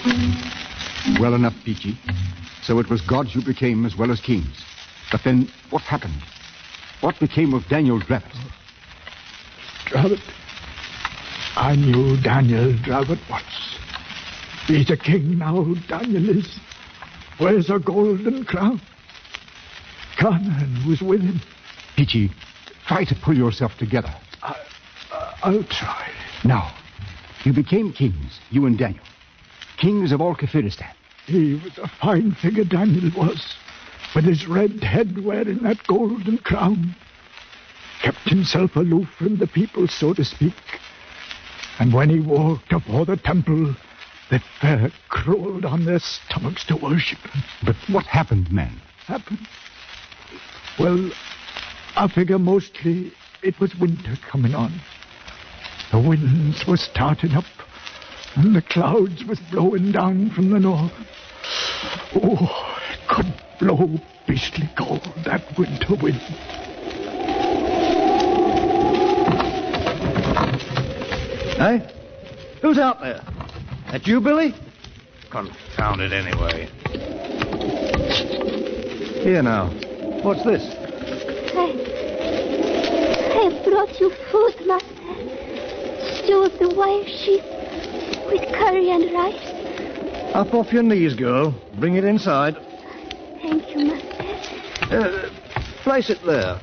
Well enough, Peachy. So it was gods you became as well as kings. But then, what happened? What became of Daniel Dravot? Dravot? I knew Daniel Dravot once. He's a king now, Daniel is. Wears a golden crown. Canaan was with him. Peachy, try to pull yourself together. I'll try. Now, you became kings, you and Daniel. Kings of all Kafiristan. He was a fine figure, Daniel was, with his red head wearing that golden crown. Kept himself aloof from the people, so to speak. And when he walked before the temple, they fair crawled on their stomachs to worship him. But what happened, man? Happened? Well, I figure mostly it was winter coming on. The winds were starting up, and the clouds was blowing down from the north. Oh, it could blow beastly cold, that winter wind. Hey? Who's out there? That you, Billy? Confound it anyway. Here now. What's this? I brought you food, Master. Stew of the wild sheep with curry and rice. Up off your knees, girl. Bring it inside. Thank you, Master. Place it there.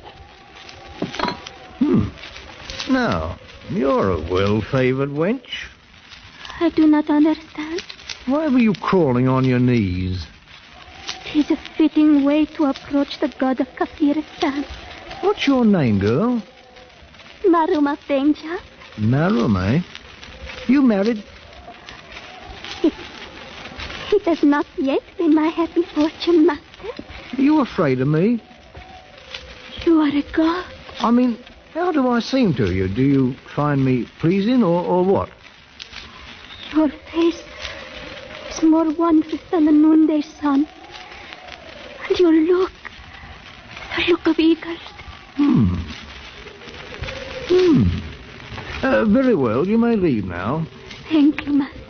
Now, you're a well-favoured wench. I do not understand. Why were you crawling on your knees? It is a fitting way to approach the god of Kafiristan. What's your name, girl? Maruma Benja. Marum, eh? You married? It has not yet been my happy fortune, Master. Are you afraid of me? You are a god. I mean, how do I seem to you? Do you find me pleasing or what? Your face is more wondrous than the noonday sun. And your look, the look of eagles. Very well, you may leave now. Thank you, Master.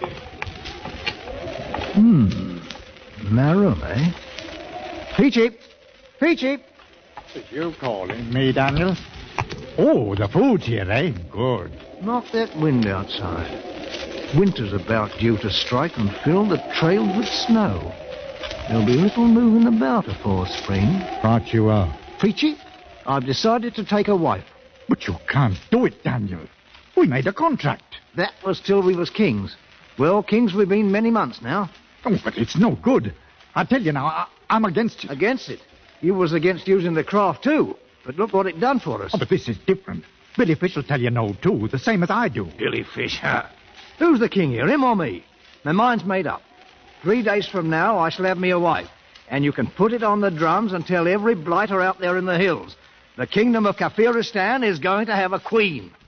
Marum, eh? Peachy! Peachy! Is you calling me, Daniel? Oh, the food's here, eh? Good. Knock that wind outside. Winter's about due to strike and fill the trails with snow. There'll be little moving about afore spring. Right you are. Peachy, I've decided to take a wife. But you can't do it, Daniel. We made a contract. That was till we was kings. Well, kings we've been many months now. Oh, but it's no good. I tell you now, I'm against it. Against it? You was against using the craft too. But look what it done for us. Oh, but this is different. Billy Fish will tell you no, too, the same as I do. Billy Fish, huh? Who's the king here, him or me? My mind's made up. 3 days from now, I shall have me a wife. And you can put it on the drums and tell every blighter out there in the hills. The kingdom of Kafiristan is going to have a queen.